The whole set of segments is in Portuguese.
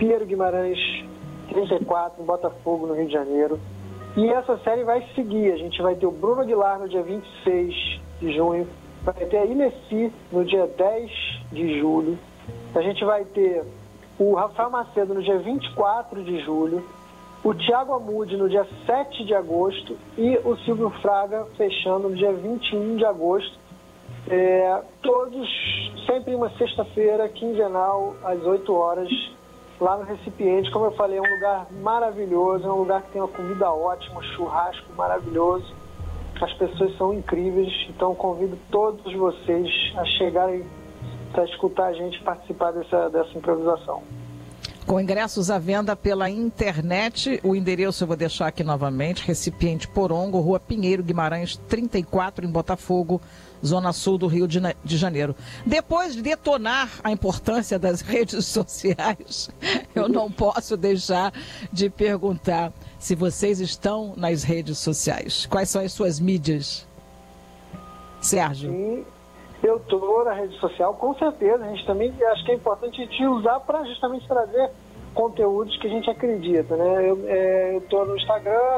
Pinheiro Guimarães 34, em Botafogo, no Rio de Janeiro. E essa série vai seguir. A gente vai ter o Bruno Aguilar no dia 26 de junho, vai ter a Inesi no dia 10 de julho, a gente vai ter o Rafael Macedo no dia 24 de julho, o Thiago Amude no dia 7 de agosto e o Silvio Fraga fechando no dia 21 de agosto. Todos sempre uma sexta-feira, quinzenal, às 8 horas, lá no Recipiente. Como eu falei, é um lugar maravilhoso, é um lugar que tem uma comida ótima, um churrasco maravilhoso. As pessoas são incríveis, então convido todos vocês a chegarem para escutar a gente participar dessa improvisação. Com ingressos à venda pela internet, o endereço eu vou deixar aqui novamente, Recipiente Porongo, Rua Pinheiro Guimarães 34, em Botafogo, Zona Sul do Rio de Janeiro. Depois de detonar a importância das redes sociais, eu não posso deixar de perguntar se vocês estão nas redes sociais. Quais são as suas mídias? Sérgio? Sim, eu estou na rede social, com certeza. A gente também acho que é importante a gente usar para justamente trazer conteúdos que a gente acredita, né? Eu estou no Instagram,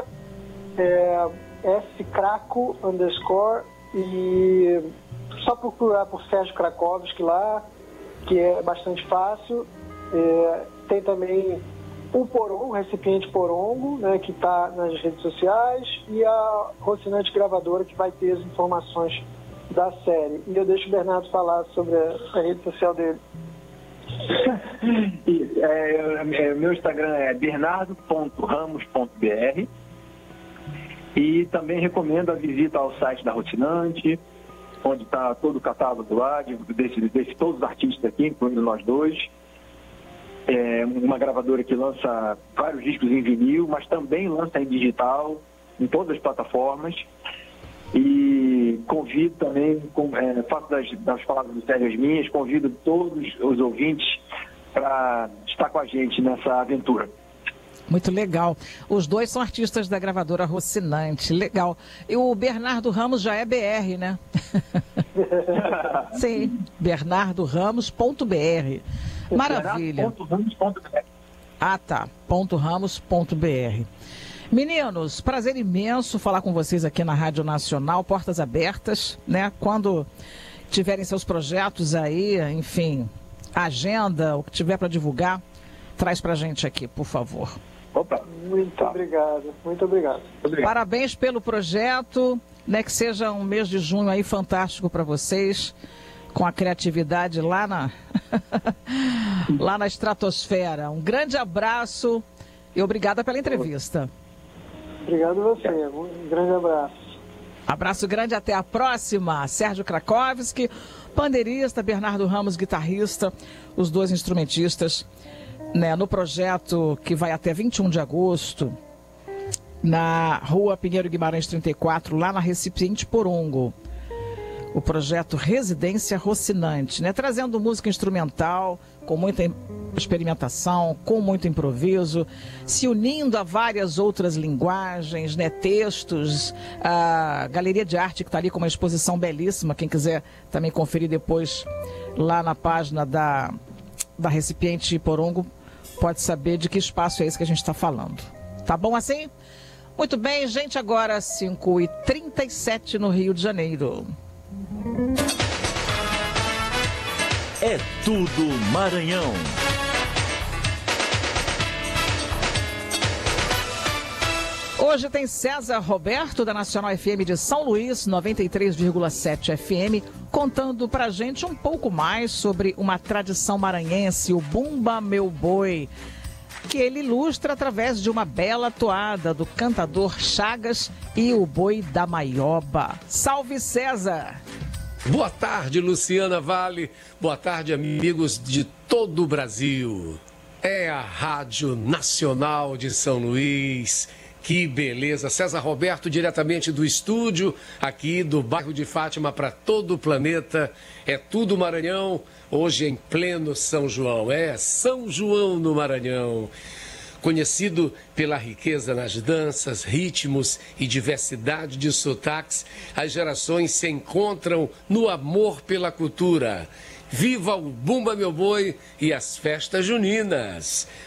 scraco_, e só procurar por Sérgio Krakowski lá, que é bastante fácil. Tem também o Porongo, o Recipiente Porongo, né, que está nas redes sociais, e a Rocinante Gravadora, que vai ter as informações da série. E eu deixo o Bernardo falar sobre a rede social dele. Meu Instagram é bernardo.ramos.br, e também recomendo a visita ao site da Rocinante, onde está todo o catálogo lá, de todos os artistas aqui, incluindo nós dois. É uma gravadora que lança vários discos em vinil, mas também lança em digital, em todas as plataformas. E convido também, faço das palavras do Sérgio as minhas, convido todos os ouvintes para estar com a gente nessa aventura. Muito legal. Os dois são artistas da gravadora Rocinante. Legal. E o Bernardo Ramos já é BR, né? Sim, bernardoramos.br. Maravilha. Ah, tá. .ramos.br. Meninos, prazer imenso falar com vocês aqui na Rádio Nacional, portas abertas, né? Quando tiverem seus projetos aí, enfim, agenda, o que tiver para divulgar, traz pra gente aqui, por favor. Opa. Muito obrigado, muito obrigado. Parabéns pelo projeto, né? Que seja um mês de junho aí fantástico para vocês, com a criatividade lá na lá na estratosfera. Um grande abraço e obrigada pela entrevista. Obrigado a você, um grande abraço. Abraço grande, até a próxima. Sérgio Krakowski, pandeirista, Bernardo Ramos, guitarrista, os dois instrumentistas, né, no projeto que vai até 21 de agosto, na Rua Pinheiro Guimarães 34, lá na Recipiente Porongo. O projeto Residência Rocinante, né, trazendo música instrumental, com muita experimentação, com muito improviso, se unindo a várias outras linguagens, né, textos, a galeria de arte que está ali com uma exposição belíssima, quem quiser também conferir depois lá na página da Recipiente Porongo, pode saber de que espaço é esse que a gente está falando. Tá bom assim? Muito bem, gente, agora 5h37 no Rio de Janeiro. É tudo Maranhão. Hoje tem César Roberto, da Nacional FM de São Luís, 93,7 FM, contando pra gente um pouco mais sobre uma tradição maranhense, o Bumba Meu Boi, que ele ilustra através de uma bela toada do cantador Chagas e o Boi da Maioba. Salve, César! Boa tarde, Luciana Vale. Boa tarde, amigos de todo o Brasil. É a Rádio Nacional de São Luís. Que beleza. César Roberto, diretamente do estúdio, aqui do bairro de Fátima para todo o planeta. É tudo Maranhão, hoje em pleno São João. É São João no Maranhão. Conhecido pela riqueza nas danças, ritmos e diversidade de sotaques, as gerações se encontram no amor pela cultura. Viva o Bumba Meu Boi e as festas juninas!